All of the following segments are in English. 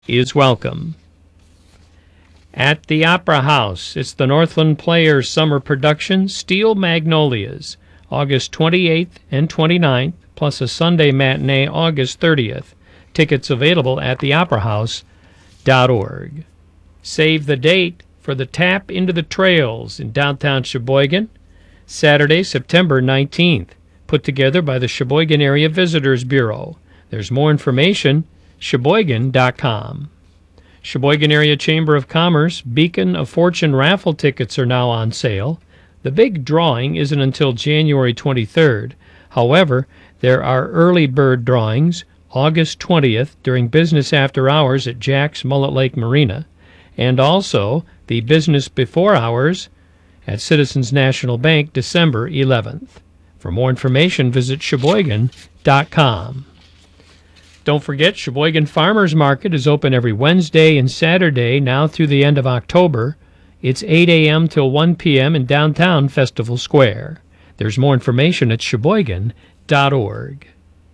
is welcome. At the Opera House, it's the Northland Players Summer Production, Steel Magnolias, August 28th and 29th, plus a Sunday matinee August 30th. Tickets available at theoperahouse.org. Save the date for the Tap into the Trails in downtown Sheboygan, Saturday, September 19th, put together by the Sheboygan Area Visitors Bureau. There's more information, Sheboygan.com. Sheboygan Area Chamber of Commerce Beacon of Fortune raffle tickets are now on sale. The big drawing isn't until January 23rd. However, there are early bird drawings August 20th during business after hours at Jack's Mullet Lake Marina, and also the business before hours at Citizens National Bank December 11th. For more information, visit Sheboygan.com. Don't forget, Sheboygan Farmers Market is open every Wednesday and Saturday now through the end of October. It's 8 a.m. till 1 p.m. in downtown Festival Square. There's more information at Sheboygan.org.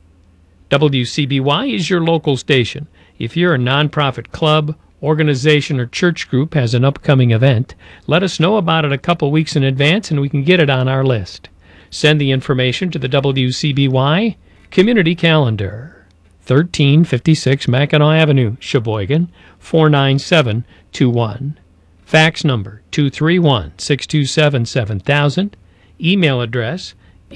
WCBY is your local station. If you're a nonprofit club, organization, or church group has an upcoming event, let us know about it a couple weeks in advance and we can get it on our list. Send the information to the WCBY Community Calendar. 1356 Mackinac Avenue, Sheboygan, 49721. Fax number 231-627-7000. Email address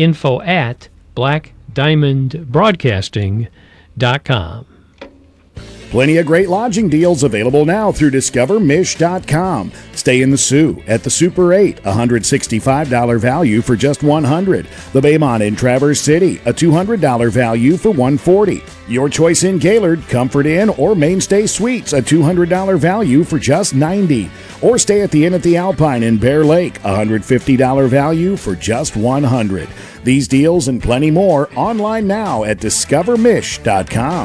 info@blackdiamondbroadcasting.com. Plenty of great lodging deals available now through DiscoverMish.com. Stay in the Sioux at the Super 8, $165 value for just $100. The Baymont in Traverse City, a $200 value for $140. Your choice in Gaylord, Comfort Inn, or Mainstay Suites, a $200 value for just $90. Or stay at the Inn at the Alpine in Bear Lake, $150 value for just $100. These deals and plenty more online now at DiscoverMish.com.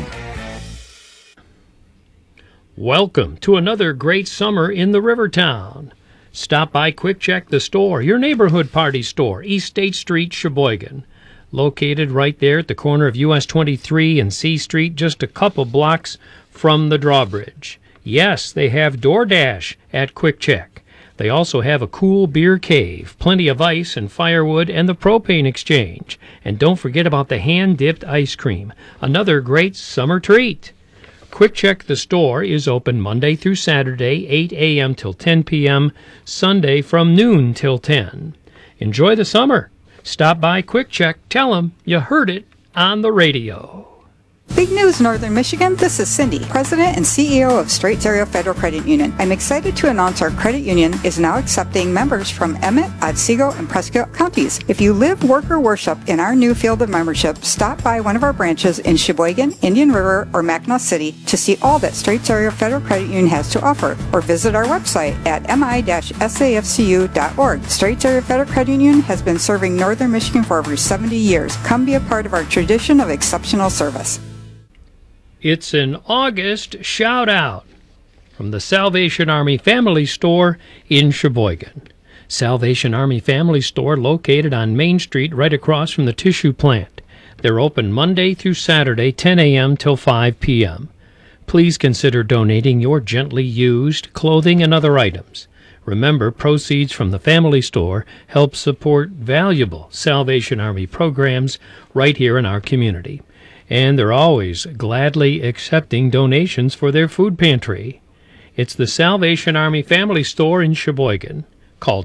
Welcome to another great summer in the Rivertown. Stop by Quick Check the Store, your neighborhood party store, East State Street, Sheboygan. Located right there at the corner of US 23 and C Street, just a couple blocks from the drawbridge. Yes, they have DoorDash at Quick Check. They also have a cool beer cave, plenty of ice and firewood, and the propane exchange. And don't forget about the hand-dipped ice cream, another great summer treat. Quick Check the Store is open Monday through Saturday, 8 a.m. till 10 p.m., Sunday from noon till 10. Enjoy the summer. Stop by Quick Check. Tell them you heard it on the radio. Big news, Northern Michigan. This is Cindy, President and CEO of Straits Area Federal Credit Union. I'm excited to announce our credit union is now accepting members from Emmett, Otsego, and Prescott counties. If you live, work, or worship in our new field of membership, stop by one of our branches in Sheboygan, Indian River, or Mackinac City to see all that Straits Area Federal Credit Union has to offer, or visit our website at mi-safcu.org. Straits Area Federal Credit Union has been serving Northern Michigan for over 70 years. Come be a part of our tradition of exceptional service. It's an August shout-out from the Salvation Army Family Store in Sheboygan. Salvation Army Family Store located on Main Street right across from the tissue plant. They're open Monday through Saturday, 10 a.m. till 5 p.m. Please consider donating your gently used clothing and other items. Remember, proceeds from the Family Store help support valuable Salvation Army programs right here in our community. And they're always gladly accepting donations for their food pantry. It's the Salvation Army Family Store in Sheboygan. Call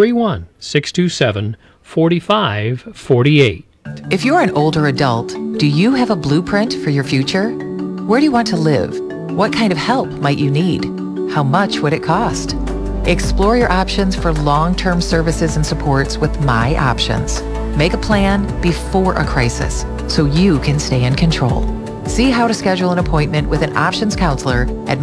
231-627-4548. If you're an older adult, do you have a blueprint for your future? Where do you want to live? What kind of help might you need? How much would it cost? Explore your options for long-term services and supports with My Options. Make a plan before a crisis so you can stay in control. See how to schedule an appointment with an options counselor at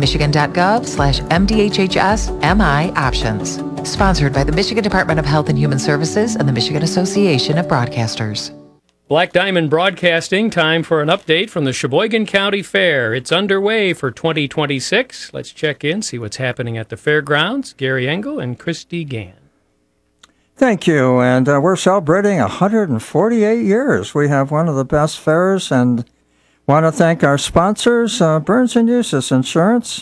michigan.gov/MDHHS-MI Options. Sponsored by the Michigan Department of Health and Human Services and the Michigan Association of Broadcasters. Black Diamond Broadcasting, time for an update from the Sheboygan County Fair. It's underway for 2026. Let's check in, see what's happening at the fairgrounds. Gary Engel and Christy Gann. Thank you, and we're celebrating 148 years. We have one of the best fairs, and Want to thank our sponsors, Burns & Eustace Insurance,